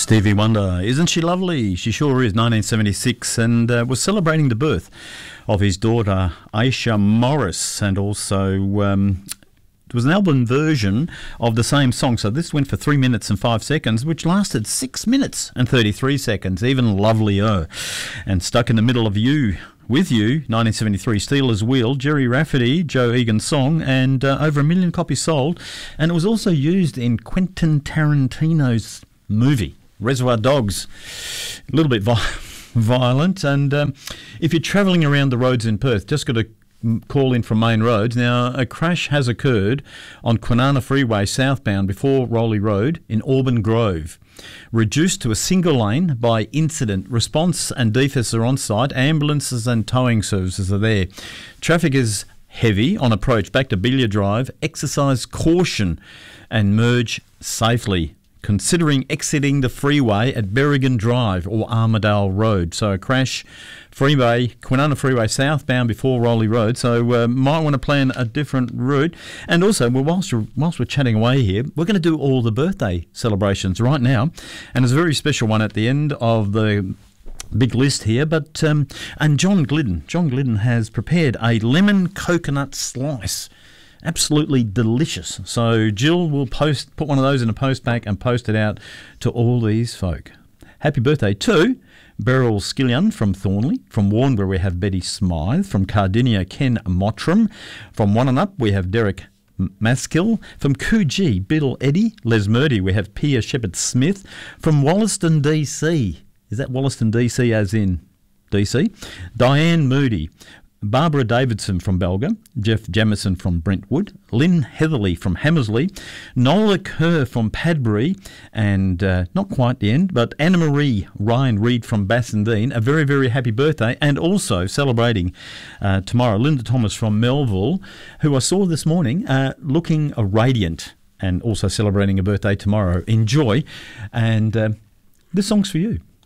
Stevie Wonder, isn't she lovely? She sure is, 1976, and was celebrating the birth of his daughter Aisha Morris, and also it was an album version of the same song. So this went for 3 minutes and 5 seconds, which lasted 6 minutes and 33 seconds, even lovelier. And Stuck in the Middle of You, With You, 1973, Steelers Wheel, Jerry Rafferty, Joe Egan song, and over 1 million copies sold. And it was also used in Quentin Tarantino's movie, Reservoir Dogs. A little bit violent. And if you're travelling around the roads in Perth, just got to call in from Main Roads. Now, a crash has occurred on Kwinana Freeway southbound before Rowley Road in Auburn Grove. Reduced to a single lane by incident. Response and DFS are on site. Ambulances and towing services are there. Traffic is heavy on approach back to Billiard Drive. Exercise caution and merge safely, considering exiting the freeway at Berrigan Drive or Armidale Road. So a crash, Kwinana Freeway southbound before Rowley Road. So might want to plan a different route. And also, whilst we're chatting away here, we're going to do all the birthday celebrations right now. And there's a very special one at the end of the big list here. But and John Glidden has prepared a lemon coconut slice. Absolutely delicious. So Jill will put one of those in a post pack and post it out to all these folk. Happy birthday to Beryl Skillion from Thornley. From Warnbro we have Betty Smythe. From Cardinia, Ken Mottram. From One and Up we have Derek Maskill. From Coogee, Biddle Eddy. Les Murdy we have Pia Shepherd-Smith. From Wollaston, DC. Is that Wollaston, DC as in DC? Diane Moody. Barbara Davidson from Belga, Jeff Jamison from Brentwood, Lynn Heatherley from Hammersley, Nola Kerr from Padbury, and not quite the end, but Anna-Marie Ryan Reid from Bassendean, a very, very happy birthday, and also celebrating tomorrow, Linda Thomas from Melville, who I saw this morning looking radiant and also celebrating a birthday tomorrow. Enjoy, and this song's for you.